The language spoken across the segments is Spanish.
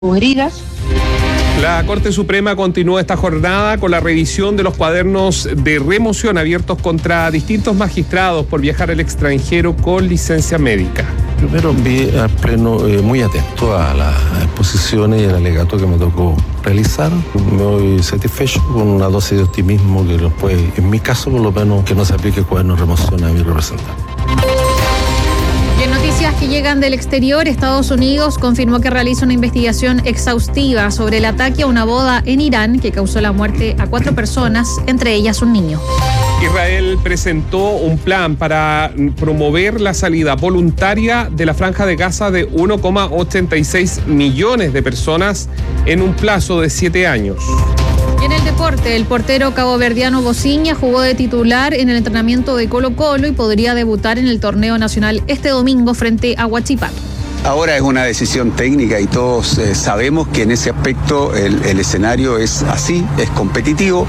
Brigas. La Corte Suprema continúa esta jornada con la revisión de los cuadernos de remoción abiertos contra distintos magistrados por viajar al extranjero con licencia médica. Primero vi al Pleno muy atento a las exposiciones y el alegato que me tocó realizar. Me voy satisfecho con una dosis de optimismo que después, en mi caso por lo menos, que no se aplique el cuaderno de remoción a mi representante. Y en noticias que llegan del exterior, Estados Unidos confirmó que realiza una investigación exhaustiva sobre el ataque a una boda en Irán que causó la muerte a 4 personas, entre ellas un niño. Israel presentó un plan para promover la salida voluntaria de la Franja de Gaza de 1,86 millones de personas en un plazo de 7 años. Y en el deporte, el portero caboverdiano Bociña jugó de titular en el entrenamiento de Colo-Colo y podría debutar en el torneo nacional este domingo frente a Huachipato. Ahora es una decisión técnica y todos sabemos que en ese aspecto el escenario es así, es competitivo.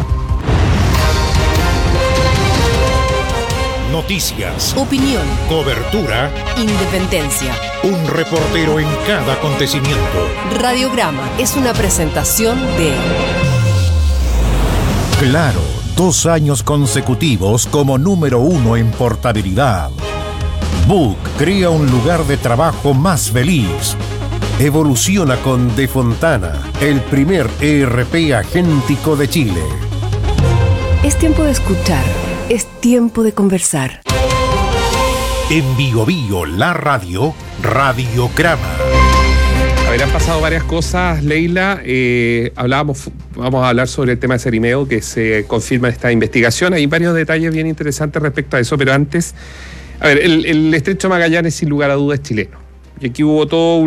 Noticias, opinión, cobertura, independencia. un reportero en cada acontecimiento. Radiograma es una presentación de Claro, 2 años consecutivos como número 1 en portabilidad. Book crea un lugar de trabajo más feliz. Evoluciona con De Fontana, el primer ERP agéntico de Chile. Es tiempo de escuchar, es tiempo de conversar. En Bio Bio, la radio, Radiograma. Han pasado varias cosas, Leila. Vamos a hablar sobre el tema de Cerimeo, que se confirma esta investigación. Hay varios detalles bien interesantes respecto a eso, pero antes, el Estrecho de Magallanes, sin lugar a dudas, es chileno. Y aquí hubo todo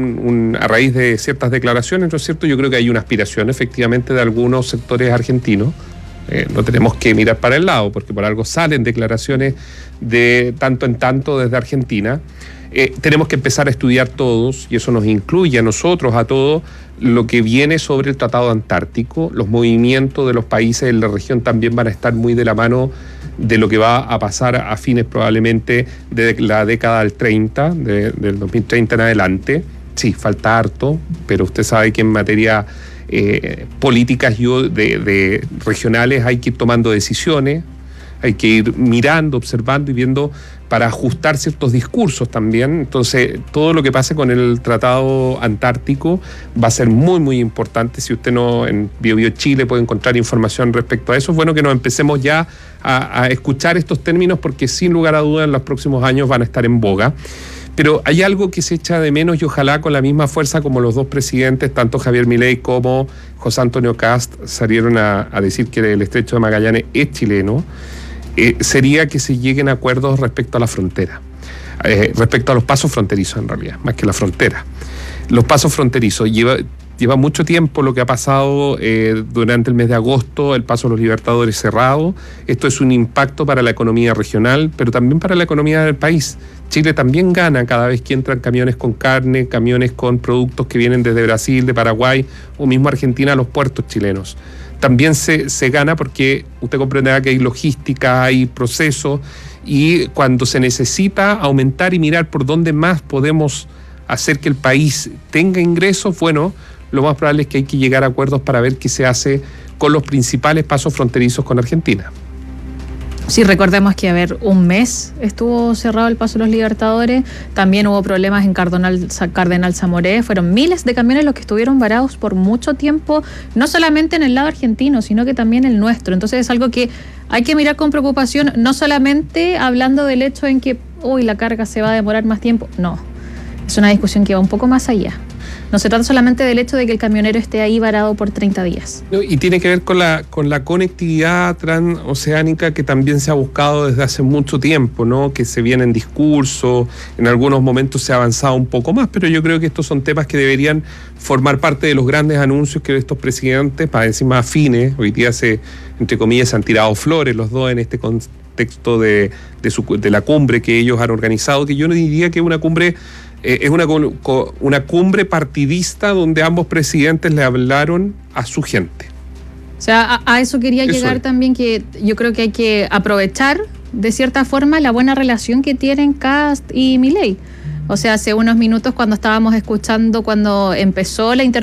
a raíz de ciertas declaraciones, ¿no es cierto? Yo creo que hay una aspiración, efectivamente, de algunos sectores argentinos. No tenemos que mirar para el lado, porque por algo salen declaraciones de tanto en tanto desde Argentina. Tenemos que empezar a estudiar todos, y eso nos incluye a nosotros, a todos, lo que viene sobre el Tratado Antártico. Los movimientos de los países en la región también van a estar muy de la mano de lo que va a pasar a fines probablemente de la década del 30, del 2030 en adelante. Sí, falta harto, pero usted sabe que en materia políticas de regionales hay que ir tomando decisiones, hay que ir mirando, observando y viendo para ajustar ciertos discursos también. Entonces, todo lo que pase con el Tratado Antártico va a ser muy, muy importante. Si usted no en Bio Bio Chile puede encontrar información respecto a eso, es bueno que nos empecemos ya a escuchar estos términos, porque sin lugar a dudas en los próximos años van a estar en boga. Pero hay algo que se echa de menos, y ojalá con la misma fuerza como los dos presidentes, tanto Javier Milei como José Antonio Kast, salieron a decir que el Estrecho de Magallanes es chileno. Sería que se lleguen a acuerdos respecto a la frontera, respecto a los pasos fronterizos en realidad, más que la frontera. Los pasos fronterizos, lleva mucho tiempo lo que ha pasado durante el mes de agosto, el paso de los Libertadores cerrado. Esto es un impacto para la economía regional, pero también para la economía del país. Chile también gana cada vez que entran camiones con carne, camiones con productos que vienen desde Brasil, de Paraguay o mismo Argentina a los puertos chilenos. También se gana porque usted comprenderá que hay logística, hay procesos, y cuando se necesita aumentar y mirar por dónde más podemos hacer que el país tenga ingresos, bueno, lo más probable es que hay que llegar a acuerdos para ver qué se hace con los principales pasos fronterizos con Argentina. Sí, recordemos que, un mes estuvo cerrado el paso de los Libertadores, también hubo problemas en Cardenal Zamoré, fueron miles de camiones los que estuvieron varados por mucho tiempo, no solamente en el lado argentino, sino que también el nuestro. Entonces es algo que hay que mirar con preocupación, no solamente hablando del hecho en que, la carga se va a demorar más tiempo, no, es una discusión que va un poco más allá. No se trata solamente del hecho de que el camionero esté ahí varado por 30 días. Y tiene que ver con la conectividad transoceánica que también se ha buscado desde hace mucho tiempo, ¿no? Que se viene en discurso, en algunos momentos se ha avanzado un poco más, pero yo creo que estos son temas que deberían formar parte de los grandes anuncios que estos presidentes, para decir más afines, hoy día entre comillas, se han tirado flores los dos en este contexto de la cumbre que ellos han organizado, que yo no diría que es una cumbre... es una cumbre partidista donde ambos presidentes le hablaron a su gente. O sea, a eso quería llegar también, que yo creo que hay que aprovechar de cierta forma la buena relación que tienen Kast y Milei. O sea, hace unos minutos cuando estábamos escuchando, cuando empezó la intervención